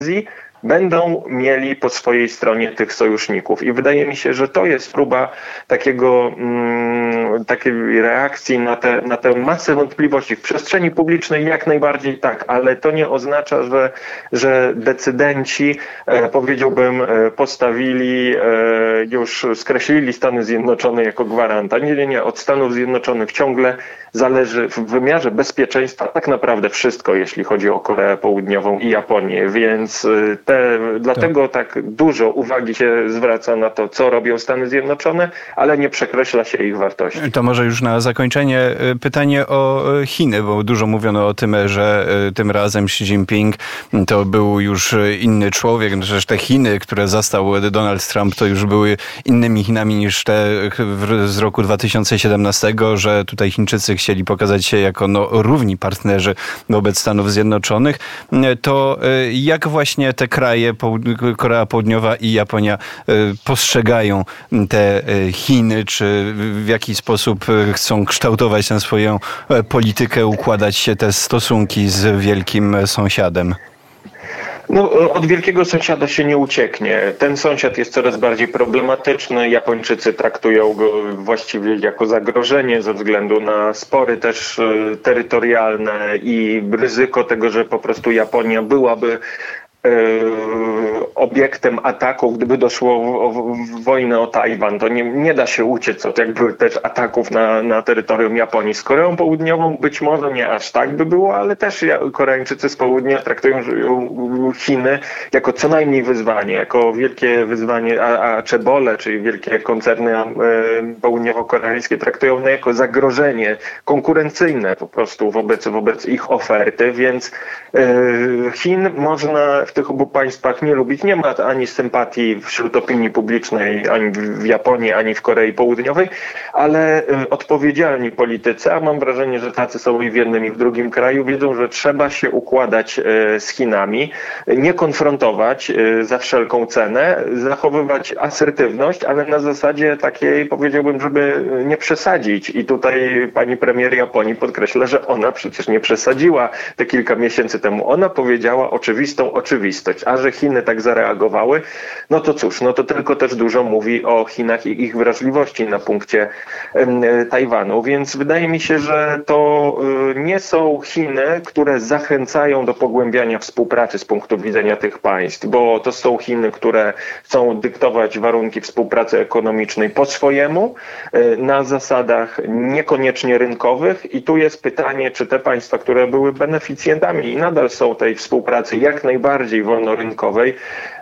będą mieli po swojej stronie tych sojuszników. I wydaje mi się, że to jest próba takiej reakcji na tę masę wątpliwości. W przestrzeni publicznej jak najbardziej tak, ale to nie oznacza, że decydenci, powiedziałbym, postawili, już skreślili Stany Zjednoczone jako gwaranta. Nie. Od Stanów Zjednoczonych ciągle zależy w wymiarze bezpieczeństwa tak naprawdę wszystko, jeśli chodzi o Koreę Południową i Japonię, więc dlatego tak dużo uwagi się zwraca na to, co robią Stany Zjednoczone, ale nie przekreśla się ich wartości. To może już na zakończenie pytanie o Chiny, bo dużo mówiono o tym, że tym razem Xi Jinping to był już inny człowiek. Przecież te Chiny, które zastał Donald Trump, to już były innymi Chinami niż te z roku 2017, że tutaj Chińczycy chcieli pokazać się jako równi partnerzy wobec Stanów Zjednoczonych. To jak właśnie te kraje, Korea Południowa i Japonia, postrzegają te Chiny, czy w jaki sposób chcą kształtować tę swoją politykę, układać się te stosunki z wielkim sąsiadem? Od wielkiego sąsiada się nie ucieknie. Ten sąsiad jest coraz bardziej problematyczny. Japończycy traktują go właściwie jako zagrożenie ze względu na spory też terytorialne i ryzyko tego, że po prostu Japonia byłaby obiektem ataku, gdyby doszło w wojnę o Tajwan. To nie da się uciec od jakby też ataków na terytorium Japonii. Z Koreą Południową być może nie aż tak by było, ale też Koreańczycy z południa traktują Chiny jako co najmniej wyzwanie, jako wielkie wyzwanie, a czebole, czyli wielkie koncerny południowo-koreańskie traktują jako zagrożenie konkurencyjne po prostu wobec ich oferty, więc Chin można w tych obu państwach nie lubić. Nie ma ani sympatii wśród opinii publicznej ani w Japonii, ani w Korei Południowej, ale odpowiedzialni politycy, a mam wrażenie, że tacy są i w jednym, i w drugim kraju, wiedzą, że trzeba się układać z Chinami, nie konfrontować za wszelką cenę, zachowywać asertywność, ale na zasadzie takiej, powiedziałbym, żeby nie przesadzić. I tutaj pani premier Japonii podkreśla, że ona przecież nie przesadziła te kilka miesięcy temu. Ona powiedziała oczywistą oczywistość. A że Chiny tak zareagowały, no to cóż, to tylko też dużo mówi o Chinach i ich wrażliwości na punkcie Tajwanu. Więc wydaje mi się, że to nie są Chiny, które zachęcają do pogłębiania współpracy z punktu widzenia tych państw, bo to są Chiny, które chcą dyktować warunki współpracy ekonomicznej po swojemu, na zasadach niekoniecznie rynkowych i tu jest pytanie, czy te państwa, które były beneficjentami i nadal są tej współpracy jak najbardziej wolnorynkowej,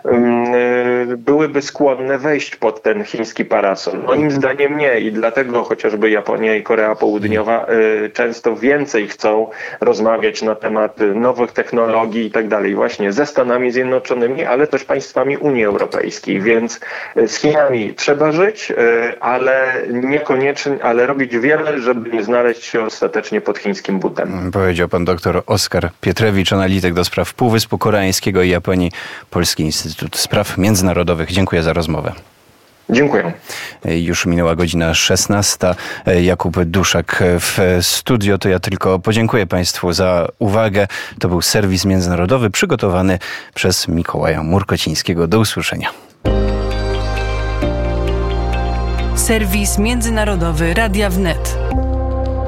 byłyby skłonne wejść pod ten chiński parasol. Moim zdaniem nie i dlatego chociażby Japonia i Korea Południowa często więcej chcą rozmawiać na temat nowych technologii i tak dalej właśnie ze Stanami Zjednoczonymi, ale też państwami Unii Europejskiej, więc z Chinami trzeba żyć, ale niekoniecznie, ale robić wiele, żeby nie znaleźć się ostatecznie pod chińskim butem. Powiedział pan doktor Oskar Pietrewicz, analityk do spraw Półwyspu Koreańskiego i Japonii, Polski Instytut Spraw Międzynarodowych. Dziękuję za rozmowę. Dziękuję. Już minęła godzina 16. Jakub Duszak w studio. To ja tylko podziękuję państwu za uwagę. To był serwis międzynarodowy przygotowany przez Mikołaja Murkocińskiego. Do usłyszenia. Serwis międzynarodowy Radia Wnet.